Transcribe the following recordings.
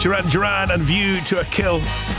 Duran Duran and View to a Kill.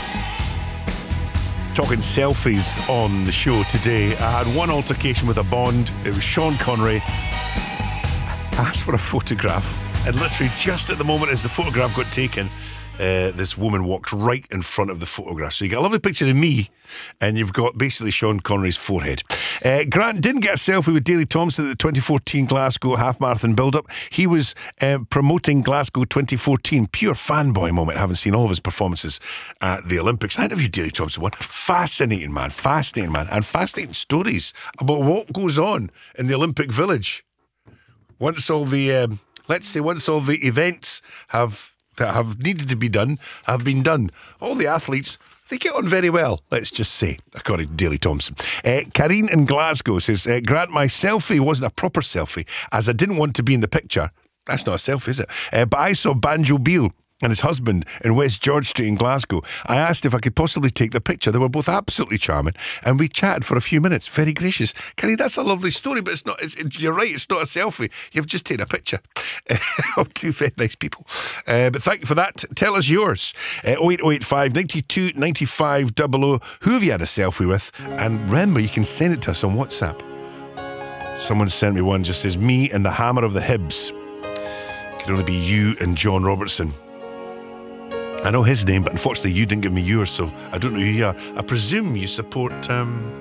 Talking selfies on the show today. I had one altercation with a Bond. It was Sean Connery. I asked for a photograph, and literally just at the moment as the photograph got taken, this woman walked right in front of the photograph. So you got a lovely picture of me, and you've got basically Sean Connery's forehead. Grant didn't get a selfie with Daley Thompson at the 2014 Glasgow half marathon build-up. He was promoting Glasgow 2014. Pure fanboy moment, having seen all of his performances at the Olympics. I interviewed Daley Thompson once. Fascinating man, and fascinating stories about what goes on in the Olympic Village. Once all the events that have needed to be done have been done. All the athletes, they get on very well, let's just say, according to Daley Thompson. Karine in Glasgow says, Grant, my selfie wasn't a proper selfie, as I didn't want to be in the picture. That's not a selfie, is it? But I saw Banjo Beale and his husband in West George Street in Glasgow. I asked if I could possibly take the picture. They were both absolutely charming, and we chatted for a few minutes. Very gracious. Karine, that's a lovely story, but it's not. You're right, it's not a selfie. You've just taken a picture of two very nice people. But thank you for that. Tell us yours. 08085 92 95 00. Who have you had a selfie with? And remember, you can send it to us on WhatsApp. Someone sent me one, just says, me and the Hammer of the Hibs. Could only be you and John Robertson. I know his name, but unfortunately you didn't give me yours, so I don't know who you are. I presume you support